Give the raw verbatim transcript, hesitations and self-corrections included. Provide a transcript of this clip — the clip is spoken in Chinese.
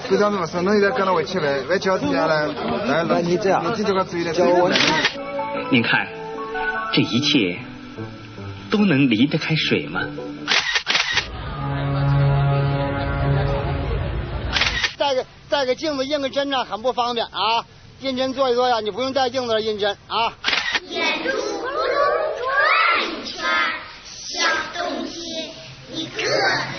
非常么生动一点，跟着我起来，我脚底下来，来来， 你这样， 你这个注意的。 您看，这一切都能离得开水吗？ 带个带个镜子印个针呢，很不方便啊。印针做一做呀，你不用带镜子印针啊。 眼珠咕噜转圈，小东西一个。